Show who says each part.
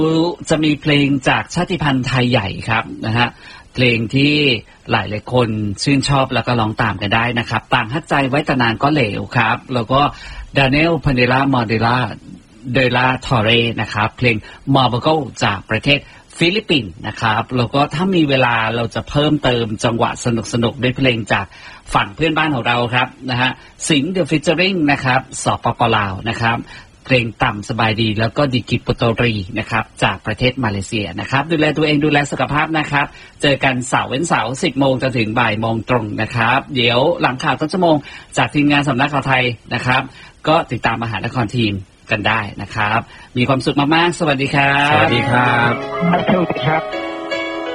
Speaker 1: จะมีเพลงจากชาติพันธุ์ไทยใหญ่ครับนะฮะเพลงที่หลายคนชื่นชอบแล้วก็ร้องตามกันได้นะครับต่างฮัดใจไว้แต่นานก็เหลวครับแล้วก็ดานิเอลพาเนล่ามอเดล่าเดล่าทอเรนะครับเพลงมอร์เบโกจากประเทศฟิลิปปินส์นะครับแล้วก็ถ้ามีเวลาเราจะเพิ่มเติมจังหวะสนุกด้วยเพลงจากฝั่งเพื่อนบ้านของเราครับนะฮะสิงห์เดอะฟิชเจอริงนะครับสปป.ลาวนะครับเพลงต่ำสบายดีแล้วก็ดิกิปุโตรีนะครับจากประเทศมาเลเซียนะครับดูแลตัวเองดูแลสุขภาพนะครับเจอกันเสาร์เว้นเสาร์10 โมงจนถึงบ่ายโมงตรงนะครับเดี๋ยวหลังข่าวต้นชั่วโมงจากทีมงานสำนักข่าวไทยนะครับก็ติดตามมหานครทีมกันได้นะครับมีความสุขมากๆสวัสดีครับ
Speaker 2: สวัสดีครับ